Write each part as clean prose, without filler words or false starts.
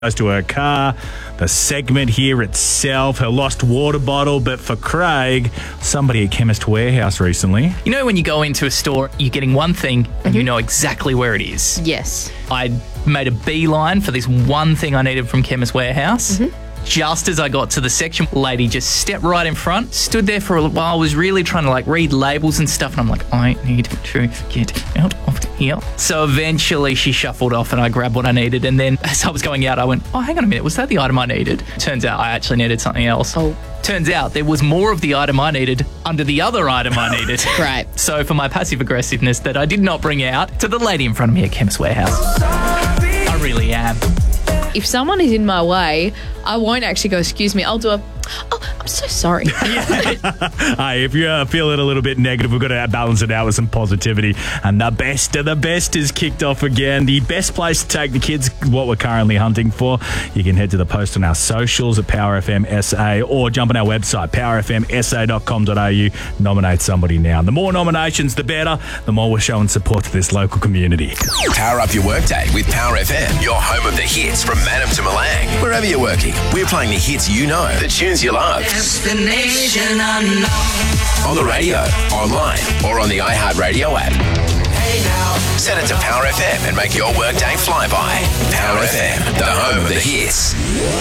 goes to her car, the segment here itself, her lost water bottle. But for Craig, somebody at Chemist Warehouse recently. You know when you go into a store, you're getting one thing and you know exactly where it is. Yes. I made a beeline for this one thing I needed from Chemist Warehouse. Just as I got to the section, lady just stepped right in front, stood there for a while, was really trying to read labels and stuff, and I'm like, I need to get out of here. So eventually she shuffled off and I grabbed what I needed, and then as I was going out, I went, oh, hang on a minute, was that the item I needed? Turns out I actually needed something else. Oh. Turns out there was more of the item I needed under the other item I needed. Right. So for my passive aggressiveness that I did not bring out to the lady in front of me at Chemist Warehouse, I really am. If someone is in my way, I won't actually go, excuse me. I'll do I'm so sorry. Hey, if you're feeling a little bit negative, we've got to balance it out with some positivity. And the best of the best is kicked off again. The best place to take the kids, what we're currently hunting for. You can head to the post on our socials at Power FM SA or jump on our website, powerfmsa.com.au. Nominate somebody now. And the more nominations, the better. The more we're showing support to this local community. Power up your workday with Power FM, your home of the hits from Madam to Malang. Wherever you're working, we're playing the hits you know, the tunes you love. Destination unknown. On the radio, online, or on the iHeartRadio app. Hey now. Set it to Power FM and make your workday fly by. Power FM, the home of the hits.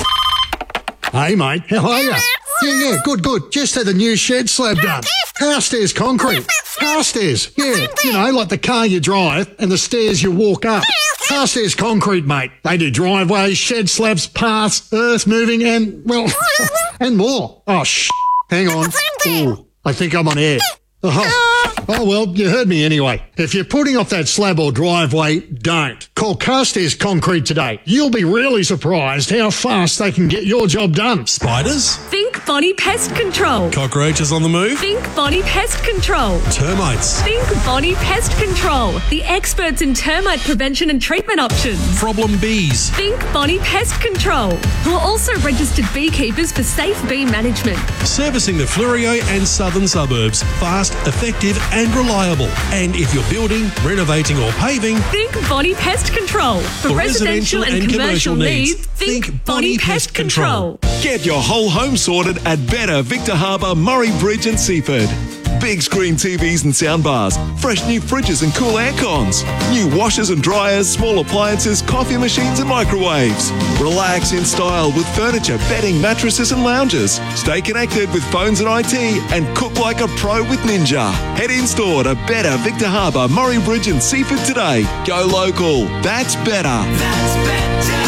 Hey, mate, how are you? Yeah, good. Just had the new shed slab done. Carstairs concrete. Carstairs, yeah. You know, like the car you drive and the stairs you walk up. Carstairs concrete, mate. They do driveways, shed slabs, paths, earth moving and, well, and more. Oh, hang on. Ooh, I think I'm on air. Oh, well, you heard me anyway. If you're putting off that slab or driveway, don't. Call Carstairs Concrete today. You'll be really surprised how fast they can get your job done. Spiders? Think Bonnie Pest Control. Cockroaches on the move? Think Bonnie Pest Control. Termites? Think Bonnie Pest Control. The experts in termite prevention and treatment options. Problem bees? Think Bonnie Pest Control, who are also registered beekeepers for safe bee management. Servicing the Fleurieu and southern suburbs. Fast, effective and reliable. And if you're building, renovating or paving, think Bonnie Pest Control. For residential and commercial needs, think Bonnie Pest Control. Get your whole home sorted at Better Victor Harbour, Murray Bridge and Seaford. Big screen TVs and soundbars, fresh new fridges and cool air cons, new washers and dryers, small appliances, coffee machines and microwaves. Relax in style with furniture, bedding, mattresses and lounges. Stay connected with phones and IT and cook like a pro with Ninja. Head in store to Better Victor Harbour, Murray Bridge and Seaford today. Go local. That's better. That's better.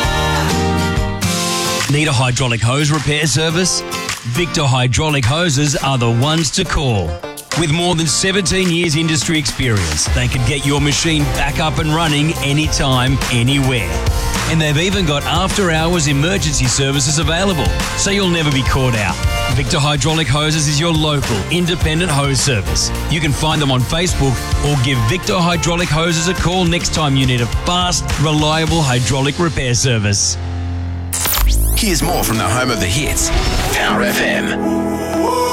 Need a hydraulic hose repair service? Victor Hydraulic Hoses are the ones to call. With more than 17 years industry experience, they can get your machine back up and running anytime, anywhere. And they've even got after-hours emergency services available, so you'll never be caught out. Victor Hydraulic Hoses is your local, independent hose service. You can find them on Facebook or give Victor Hydraulic Hoses a call next time you need a fast, reliable hydraulic repair service. Here's more from the home of the hits, Power FM.